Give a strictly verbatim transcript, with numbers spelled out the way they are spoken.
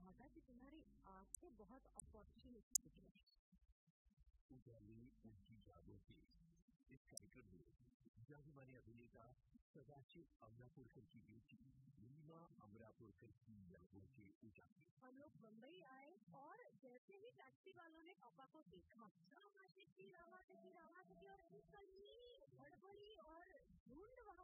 कहा था कि तुम्हारी आंखें बहुत अपॉर्चुनिटी दिख रही है। उजाली उनकी यादों से इस कार्यक्रम में जाने अभिनेता सदाशिव अमरापुरकर की बेटी नीमा अमरापुरकर की यादों से उजाली। हम लोग मुंबई आए और जैसे ही टैक्सी वालों ने पापा को देखा, रामा की रामा की रामा की और हड़बड़ी और झुंड वहाँ